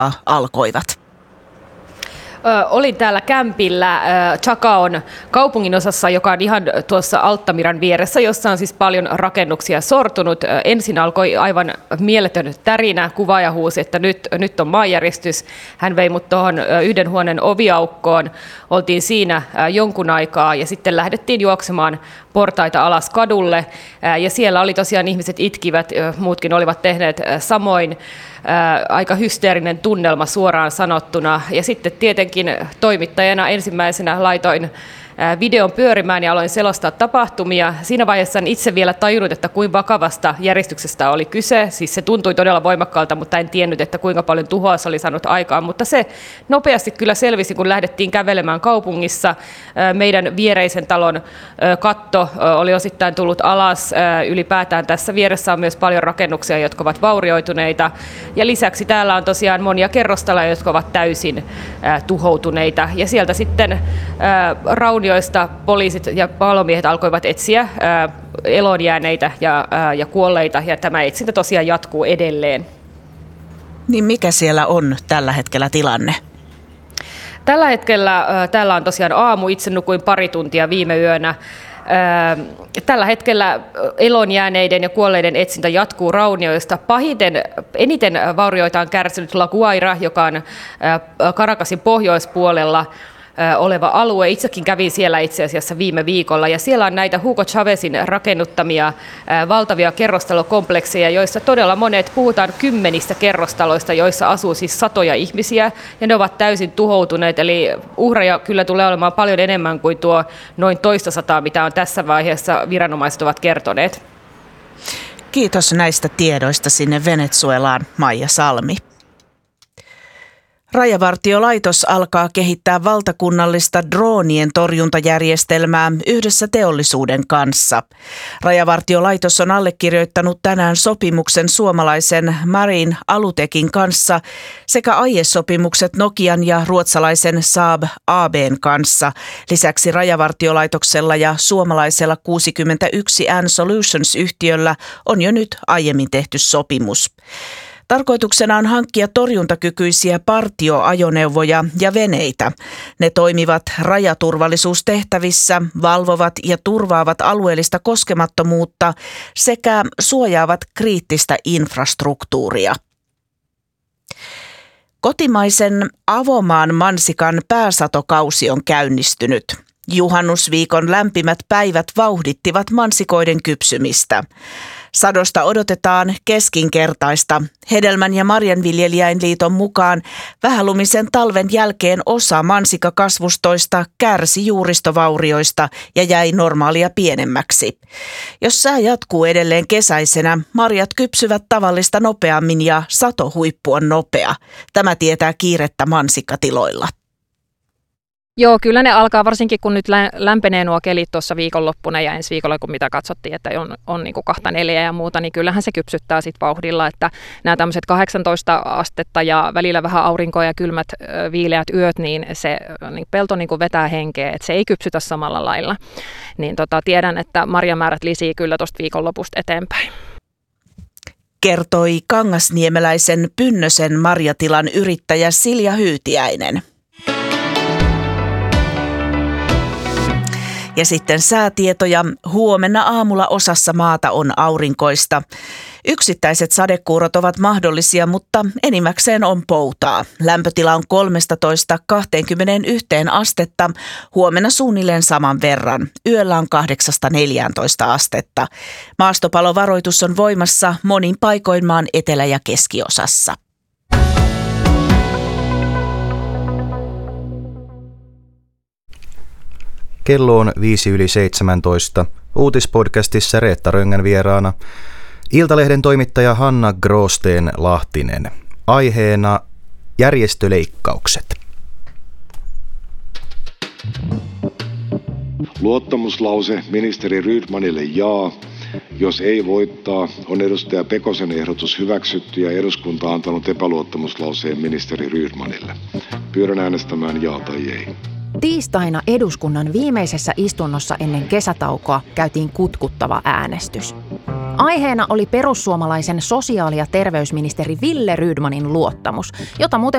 alkoivat? Olin täällä kämpillä Chakaon kaupungin osassa, joka on ihan tuossa Alttamiran vieressä, jossa on siis paljon rakennuksia sortunut. Ensin alkoi aivan mieletön tärinä, kuvaaja huusi, että nyt on maanjäristys. Hän vei mut tuohon yhden huoneen oviaukkoon. Oltiin siinä jonkun aikaa ja sitten lähdettiin juoksemaan portaita alas kadulle. Ja siellä oli tosiaan ihmiset itkivät, muutkin olivat tehneet samoin. Aika hysteerinen tunnelma suoraan sanottuna. Ja sitten tietenkin toimittajana ensimmäisenä laitoin videon pyörimään ja aloin selostaa tapahtumia. Siinä vaiheessa en itse vielä tajunnut, että kuinka vakavasta järjestyksestä oli kyse. Siis se tuntui todella voimakkaalta, mutta en tiennyt, että kuinka paljon tuhoa se oli saanut aikaan. Mutta se nopeasti kyllä selvisi, kun lähdettiin kävelemään kaupungissa. Meidän viereisen talon katto oli osittain tullut alas. Ylipäätään tässä vieressä on myös paljon rakennuksia, jotka ovat vaurioituneita. Ja lisäksi täällä on tosiaan monia kerrostaloja, jotka ovat täysin tuhoutuneita. Ja sieltä sitten raunioista poliisit ja palomiehet alkoivat etsiä eloon jääneitä ja kuolleita, ja tämä etsintä tosiaan jatkuu edelleen. Niin mikä siellä on tällä hetkellä tilanne? Tällä hetkellä täällä on tosiaan aamu, itse nukuin pari tuntia viime yönä. Tällä hetkellä eloon jääneiden ja kuolleiden etsintä jatkuu raunioista. Eniten vaurioita on kärsinyt La Guaira, joka on Caracasin pohjoispuolella oleva alue. Itsekin kävin siellä itse asiassa viime viikolla, ja siellä on näitä Hugo Chávezin rakennuttamia valtavia kerrostalokomplekseja, joissa todella monet, puhutaan 10 kerrostaloista, joissa asuu siis satoja ihmisiä, ja ne ovat täysin tuhoutuneet, eli uhreja kyllä tulee olemaan paljon enemmän kuin tuo noin 200, mitä on tässä vaiheessa viranomaiset ovat kertoneet. Kiitos näistä tiedoista sinne Venezuelaan, Maija Salmi. Rajavartiolaitos alkaa kehittää valtakunnallista droonien torjuntajärjestelmää yhdessä teollisuuden kanssa. Rajavartiolaitos on allekirjoittanut tänään sopimuksen suomalaisen Marine Alutekin kanssa sekä aiesopimukset Nokian ja ruotsalaisen Saab AB:n kanssa. Lisäksi Rajavartiolaitoksella ja suomalaisella 61N Solutions-yhtiöllä on jo nyt aiemmin tehty sopimus. Tarkoituksena on hankkia torjuntakykyisiä partioajoneuvoja ja veneitä. Ne toimivat rajaturvallisuustehtävissä, valvovat ja turvaavat alueellista koskemattomuutta sekä suojaavat kriittistä infrastruktuuria. Kotimaisen avomaan mansikan pääsatokausi on käynnistynyt. Juhannusviikon lämpimät päivät vauhdittivat mansikoiden kypsymistä. Sadosta odotetaan keskinkertaista. Hedelmän- ja marjanviljelijäinliiton mukaan vähälumisen talven jälkeen osa mansikakasvustoista kärsi juuristovaurioista ja jäi normaalia pienemmäksi. Jos sää jatkuu edelleen kesäisenä, marjat kypsyvät tavallista nopeammin ja satohuippu on nopea. Tämä tietää kiirettä mansikkatiloilla. Joo, kyllä ne alkaa, varsinkin kun nyt lämpenee nuo kelit tuossa viikonloppuna ja ensi viikolla, kun mitä katsottiin, että on niin kuin 2-4 ja muuta, niin kyllähän se kypsyttää sitten vauhdilla, että nämä tämmöiset 18 astetta ja välillä vähän aurinkoa ja kylmät viileät yöt, niin se niin pelto niin kuin vetää henkeä, että se ei kypsytä samalla lailla. Niin tiedän, että marjamäärät lisii kyllä tuosta viikonlopusta eteenpäin. Kertoi kangasniemeläisen Pynnösen marjatilan yrittäjä Silja Hyytiäinen. Ja sitten säätietoja. Huomenna aamulla osassa maata on aurinkoista. Yksittäiset sadekuurot ovat mahdollisia, mutta enimmäkseen on poutaa. Lämpötila on 13–21 astetta. Huomenna suunnilleen saman verran. Yöllä on 8–14 astetta. Maastopalovaroitus on voimassa monin paikoin maan etelä- ja keskiosassa. Kello on 5:17. Uutispodcastissa Reetta Röngän vieraana Iltalehden toimittaja Hanna Gråsten-Lahtinen. Aiheena järjestöleikkaukset. Luottamuslause ministeri Rydmanille jaa. Jos ei voittaa, on edustaja Pekosen ehdotus hyväksytty ja eduskunta on antanut epäluottamuslauseen ministeri Rydmanille. Pyydän äänestämään jaa tai ei. Tiistaina eduskunnan viimeisessä istunnossa ennen kesätaukoa käytiin kutkuttava äänestys. Aiheena oli perussuomalaisen sosiaali- ja terveysministeri Wille Rydmanin luottamus, jota muuten